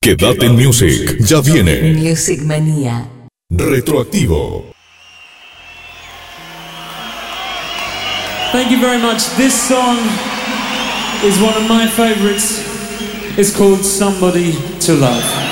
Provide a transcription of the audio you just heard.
Quédate en Music, ya viene Music Manía Retroactivo. Thank you very much. This song is one of my favorites. It's called Somebody to Love.